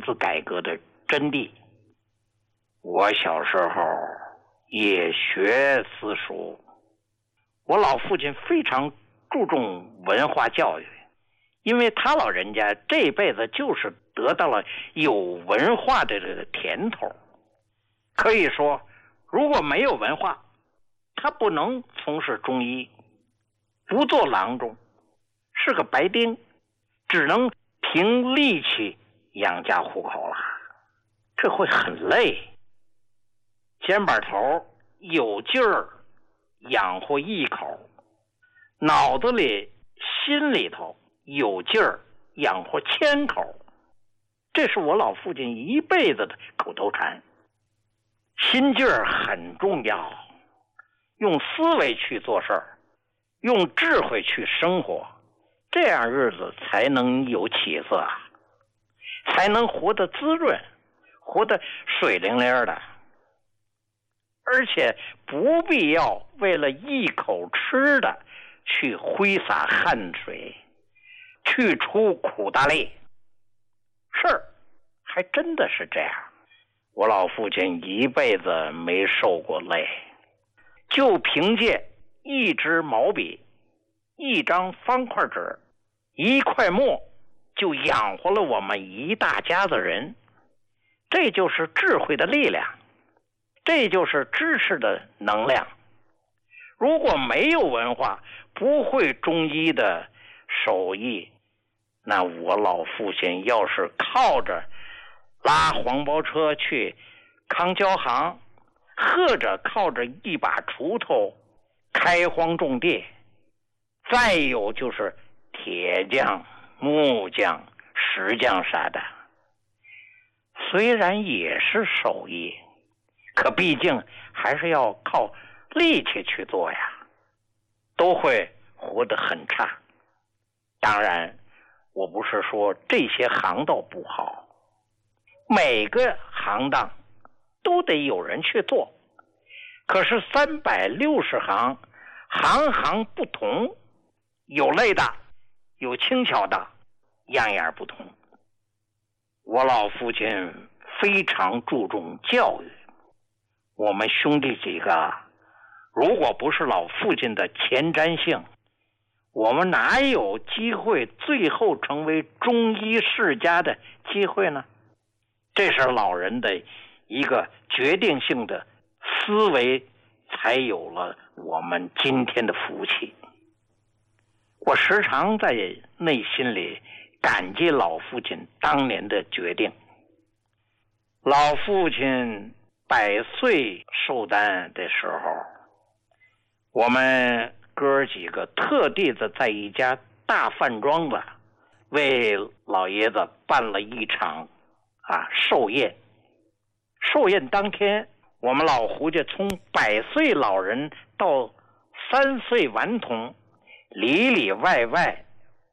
子改革的真谛。我小时候也学私塾，我老父亲非常注重文化教育，因为他老人家这辈子就是得到了有文化的这个甜头。可以说，如果没有文化，他不能从事中医，不做郎中，是个白丁，只能凭力气养家糊口了，这会很累。肩膀头有劲儿养活一口，脑子里心里头有劲儿养活1000口，这是我老父亲一辈子的口头禅。心劲儿很重要，用思维去做事儿，用智慧去生活，这样日子才能有起色，才能活得滋润，活得水灵灵的。而且不必要为了一口吃的去挥洒汗水，去出苦大力。事儿还真的是这样，我老父亲一辈子没受过累，就凭借一支毛笔，一张方块纸，一块墨，就养活了我们一大家子人。这就是智慧的力量，这就是知识的能量。如果没有文化，不会中医的手艺，那我老父亲要是靠着拉黄包车去康交行，或者靠着一把锄头开荒种地，再有就是铁匠、木匠、石匠啥的，虽然也是手艺，可毕竟还是要靠力气去做呀，都会活得很差。当然，我不是说这些行当不好，每个行当都得有人去做，可是360行，行行不同，有累的，有轻巧的，样样不同。我老父亲非常注重教育，我们兄弟几个，如果不是老父亲的前瞻性，我们哪有机会最后成为中医世家的机会呢？这是老人的一个决定性的思维，才有了我们今天的福气。我时常在内心里感激老父亲当年的决定。老父亲100岁寿诞的时候，我们哥几个特地的在一家大饭庄子为老爷子办了一场寿宴。寿宴当天，我们老胡家从100岁老人到3岁顽童，里里外外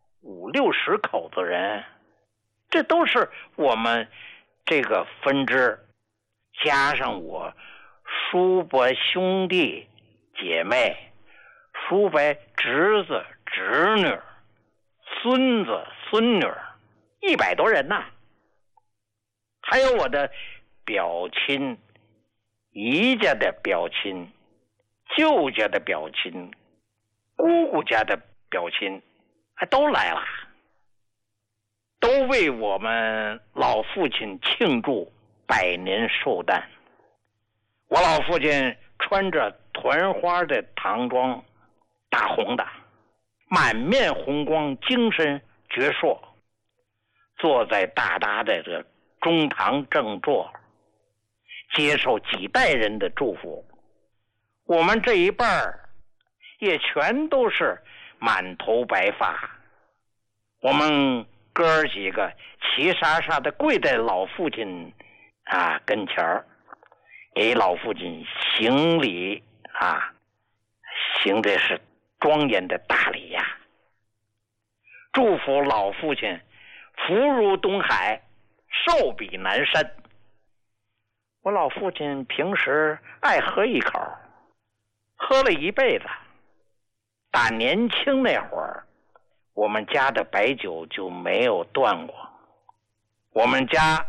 50-60口子人，这都是我们这个分支，加上我叔伯兄弟姐妹，叔伯侄子侄女，孙子孙女，100多人呐。还有我的表亲，姨家的表亲，舅家的表亲，姑姑家的表亲，都来了，都为我们老父亲庆祝100年寿诞。我老父亲穿着团花的唐装，大红的，满面红光，精神矍铄，坐在大大的这中堂正座，接受几代人的祝福。我们这一辈儿也全都是满头白发，我们哥几个齐沙沙的跪在老父亲跟前儿，给老父亲行礼行的是庄严的大礼呀，祝福老父亲福如东海，寿比南山。我老父亲平时爱喝一口，喝了一辈子。打年轻那会儿，我们家的白酒就没有断过。我们家